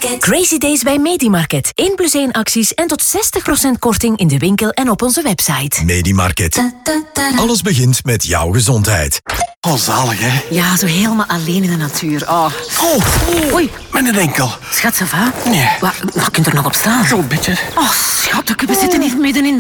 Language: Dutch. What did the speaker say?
Crazy Days bij Medimarket. 1+1 acties en tot 60% korting in de winkel en op onze website. Medimarket. Alles begint met jouw gezondheid. Oh, zalig, hè? Ja, zo helemaal alleen in de natuur. Oh. Oei. Met een enkel. Schat, ça va? Nee. Wat kunt er nog op staan? Zo'n beetje. Oh, schat, we zitten hier midden in